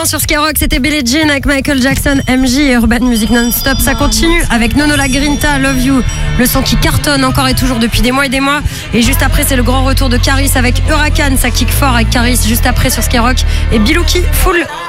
1 sur Skyrock, c'était Billie Jean avec Michael Jackson, MJ et Urban Music Non-Stop. Ça continue avec Nono La Grinta, Love You, le son qui cartonne encore et toujours depuis des mois et des mois. Et juste après, c'est le grand retour de Caris avec Huracan, ça kick fort avec Caris juste après sur Skyrock. Et Bilouki, Full.